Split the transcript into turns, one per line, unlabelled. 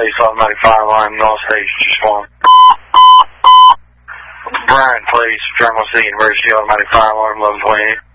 Police, automatic fire alarm, North Station, just one. Bryan Police, Jungle City University, automatic fire alarm, 1120.